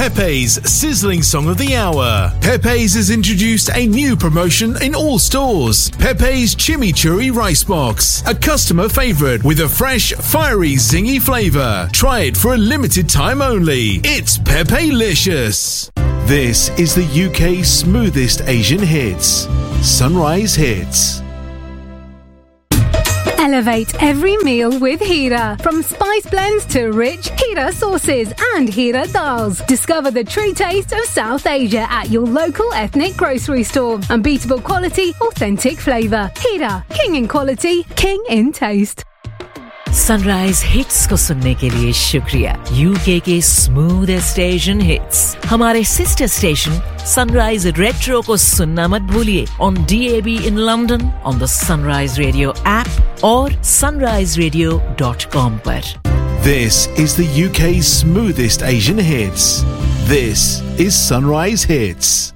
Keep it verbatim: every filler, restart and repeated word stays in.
Pepe's Sizzling Song of the Hour. Pepe's has introduced a new promotion in all stores. Pepe's Chimichurri Rice Box. A customer favourite with a fresh, fiery, zingy flavour. Try it for a limited time only. It's Pepe-licious. This is the U K's smoothest Asian hits. Sunrise Hits. Elevate every meal with Hira. From spice blends to rich Hira sauces and Hira dals. Discover the true taste of South Asia at your local ethnic grocery store. Unbeatable quality, authentic flavour. Hira, king in quality, king in taste. Sunrise hits को सुनने के लिए शुक्रिया। UK के smoothest Asian hits हमारे sister station sunrise retro को सुनना मत भूलिए on DAB in London on the sunrise radio app और sunrise radio dot com पर। This is the U K's smoothest Asian hits. This is Sunrise Hits.